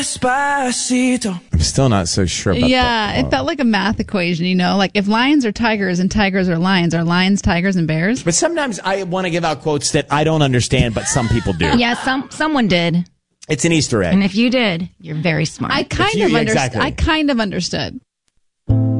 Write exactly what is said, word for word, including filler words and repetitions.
Despacito. I'm still not so sure about yeah, that. it felt like a math equation, you know? Like if lions are tigers and tigers are lions, are lions tigers and bears? But sometimes I want to give out quotes that I don't understand, but some people do. Yeah, some someone did. It's an Easter egg. And if you did, you're very smart. I kind you- of yeah, understood. exactly. I kind of understood.